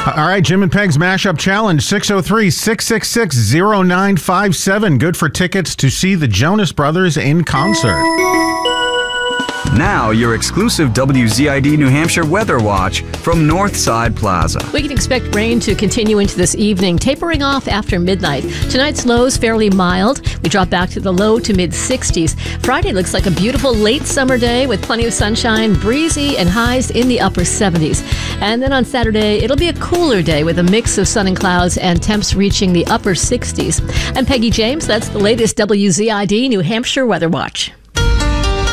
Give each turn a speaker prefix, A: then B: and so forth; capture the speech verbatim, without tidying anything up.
A: All right, Jim and Peg's Mashup Challenge, six oh three, six six six, oh nine five seven. Good for tickets to see the Jonas Brothers in concert.
B: Now, your exclusive W Z I D New Hampshire weather watch from Northside Plaza.
C: We can expect rain to continue into this evening, tapering off after midnight. Tonight's lows fairly mild. We drop back to the low to mid sixties. Friday looks like a beautiful late summer day with plenty of sunshine, breezy, and highs in the upper seventies. And then on Saturday, it'll be a cooler day with a mix of sun and clouds and temps reaching the upper sixties. I'm Peggy James. That's the latest W Z I D New Hampshire weather watch.